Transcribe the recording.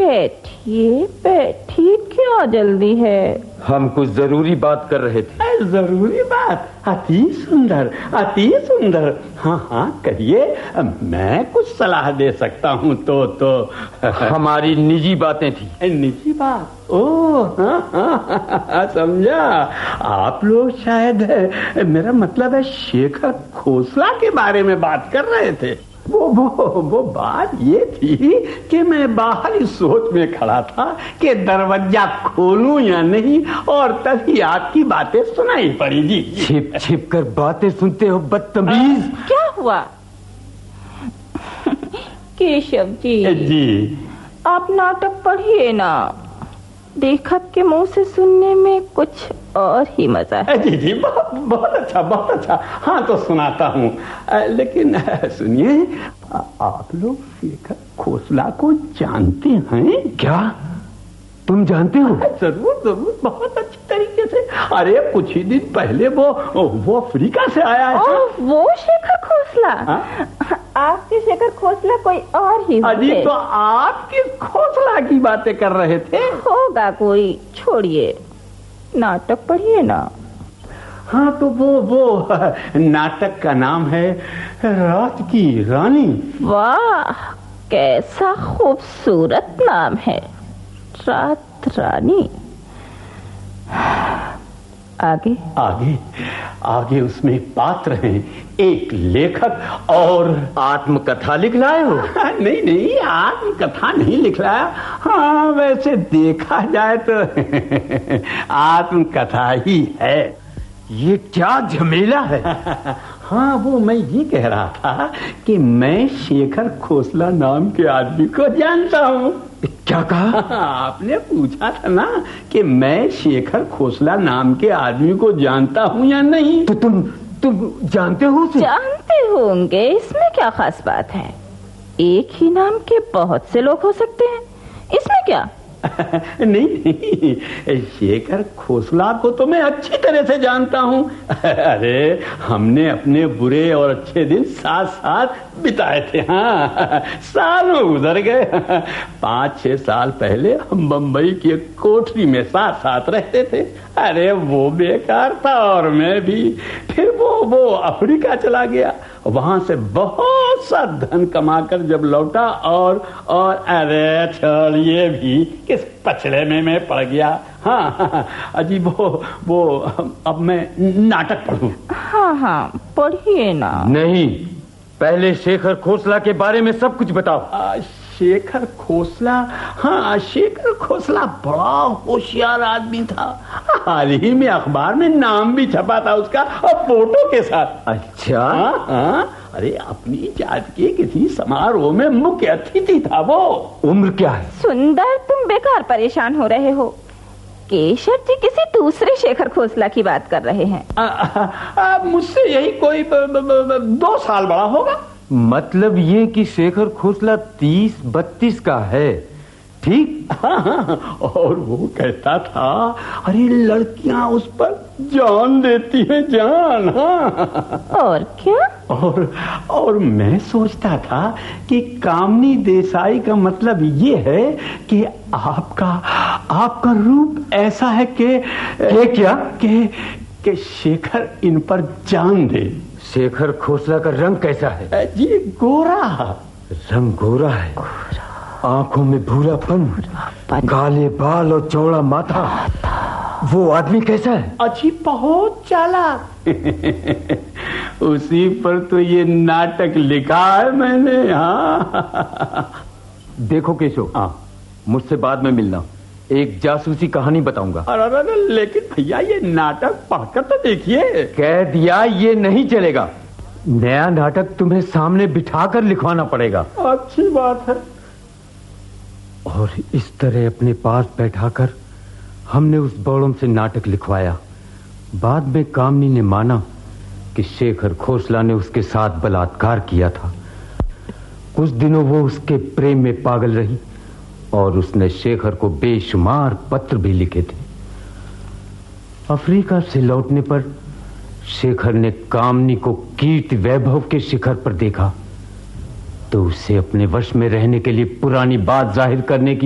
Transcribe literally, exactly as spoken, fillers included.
बैठिए बैठिए, क्या जल्दी है? हम कुछ जरूरी बात कर रहे थे। जरूरी बात? अति सुंदर, अति सुंदर। हाँ हाँ कहिए, मैं कुछ सलाह दे सकता हूँ तो तो हमारी निजी बातें थी। निजी बात? ओह हाँ हाँ समझा। आप लोग शायद, मेरा मतलब है शेखर खोसला के बारे में बात कर रहे थे। वो वो वो बात ये थी कि मैं बाहर इस सोच में खड़ा था कि दरवाजा खोलूं या नहीं, और तभी आपकी बातें सुनाई पड़ी। जी छिप छिप कर बातें सुनते हो बदतमीज। क्या हुआ? केशव जी जी आप नाटक पढ़िए ना, लेखक के मुंह से सुनने में कुछ और ही मजा है। जी जी बहुत बहुत अच्छा, बहुत अच्छा। हाँ तो सुनाता हूँ, लेकिन सुनिए, आप लोग शेखर खोसला को जानते हैं क्या? तुम जानते हो? जरूर जरूर, बहुत अच्छी तरीके से। अरे कुछ ही दिन पहले वो वो अफ्रीका से आया है। ओ, वो शेखर खोसला? आपके शेखर खोसला कोई और ही अजी तो आप किस खोसला की बातें कर रहे थे? होगा कोई, छोड़िए, नाटक पढ़िए ना। हाँ तो वो वो नाटक का नाम है रात की रानी। वाह, कैसा खूबसूरत नाम है, रात रानी। आगे आगे आगे उसमें पात्र हैं, एक लेखक और आत्मकथा लिख लाए हो? नहीं नहीं, आत्मकथा नहीं लिख लाया। हाँ वैसे देखा जाए तो आत्मकथा ही है। ये क्या झमेला है? हाँ वो मैं ये कह रहा था कि मैं शेखर खोसला नाम के आदमी को जानता हूँ। क्या कहा? आपने पूछा था ना कि मैं शेखर खोसला नाम के आदमी को जानता हूँ या नहीं। तो तुम तुम जानते हो उसे? जानते होंगे, इसमें क्या खास बात है? एक ही नाम के बहुत से लोग हो सकते हैं, इसमें क्या? नहीं नहीं, शेखर खोसला को तो मैं अच्छी तरह से जानता हूँ। अरे हमने अपने बुरे और अच्छे दिन साथ साथ बिताए थे। हाँ सालों गुजर गए। पाँच छह साल पहले हम बम्बई की एक कोठरी में साथ साथ रहते थे। अरे वो बेकार था और मैं भी। फिर वो वो अफ्रीका चला गया, वहां से बहुत सा धन कमाकर जब लौटा और और अरे छोड़िए भी, किस पछले में मैं पड़ गया। हाँ अजी वो वो अब मैं नाटक पढ़ूं? हाँ हाँ पढ़िए ना। नहीं, पहले शेखर खोसला के बारे में सब कुछ बताओ। आ, शेखर खोसला? हाँ शेखर खोसला बड़ा होशियार आदमी था। हाल ही में अखबार में नाम भी छपा था उसका, और फोटो के साथ। अच्छा? हाँ हाँ, अरे अपनी जात के किसी समारोह में मुख्य अतिथि था वो। उम्र क्या है? सुंदर, तुम बेकार परेशान हो रहे हो। केशव जी किसी दूसरे शेखर खोसला की बात कर रहे हैं। मुझसे यही कोई ब, ब, ब, दो साल बड़ा होगा। मतलब ये कि शेखर खोसला तीस बत्तीस का है, ठीक? हाँ, हाँ, और वो कहता था अरे लड़कियां उस पर जान देती हैं, जान। हाँ और क्या? और और मैं सोचता था कि कामनी देसाई का मतलब ये है कि आपका आपका रूप ऐसा है कि क्या कि कि शेखर इन पर जान दे। शेखर खोसला का रंग कैसा है? जी गोरा। रंग गोरा है, आंखों में भूरापन, काले बाल और चौड़ा माथा। वो आदमी कैसा है? अच्छी बहुत चालाक। उसी पर तो ये नाटक लिखा है मैंने। हाँ देखो केशव, हाँ मुझसे बाद में मिलना, एक जासूसी कहानी बताऊंगा। अरे लेकिन भैया ये नाटक पढ़कर तो देखिए। कह दिया ये नहीं चलेगा, नया नाटक तुम्हें सामने बिठाकर लिखवाना पड़ेगा। अच्छी बात है। और इस तरह अपने पास बैठाकर हमने उस बौड़म से नाटक लिखवाया। बाद में कामनी ने माना कि शेखर खोसला ने उसके साथ बलात्कार किया था। कुछ दिनों वो उसके प्रेम में पागल रही और उसने शेखर को बेशुमार पत्र भी लिखे थे। अफ्रीका से लौटने पर शेखर ने कामनी को कीर्ति वैभव के शिखर पर देखा तो उसे अपने वश में रहने के लिए पुरानी बात जाहिर करने की